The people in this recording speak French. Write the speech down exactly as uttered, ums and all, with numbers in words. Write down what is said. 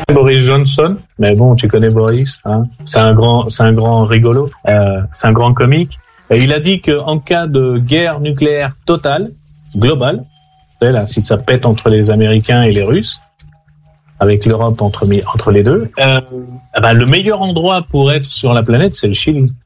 Boris Johnson, mais bon, tu connais Boris, hein. C'est un grand, c'est un grand rigolo, euh, c'est un grand comique. Et il a dit que en cas de guerre nucléaire totale, globale, c'est là, si ça pète entre les Américains et les Russes, avec l'Europe entre entre les deux, euh, eh ben, le meilleur endroit pour être sur la planète, c'est le Chili.